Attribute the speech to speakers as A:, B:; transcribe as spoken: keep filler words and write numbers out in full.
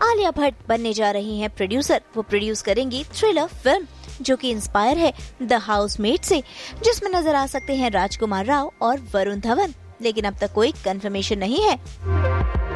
A: आलिया भट्ट बनने जा रही हैं प्रोड्यूसर। वो प्रोड्यूस करेंगी थ्रिलर फिल्म जो कि इंस्पायर है द हाउसमेट से, जिसमें नजर आ सकते हैं राजकुमार राव और वरुण धवन। लेकिन अब तक कोई कंफर्मेशन नहीं है।